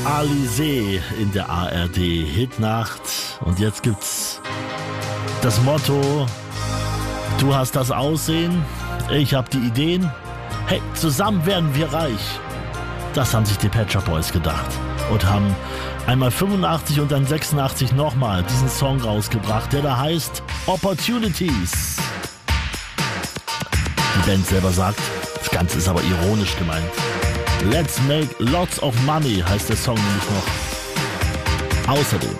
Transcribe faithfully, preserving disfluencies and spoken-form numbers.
Alizé in der A R D Hitnacht. Und jetzt gibt's das Motto: Du hast das Aussehen, ich hab die Ideen. Hey, zusammen werden wir reich. Das haben sich die Pet Shop Boys gedacht und haben einmal fünfundachtzig und dann sechsundachtzig nochmal diesen Song rausgebracht, der da heißt Opportunities. Die Band selber sagt, das Ganze ist aber ironisch gemeint. Let's make lots of money heißt der Song nämlich noch. Außerdem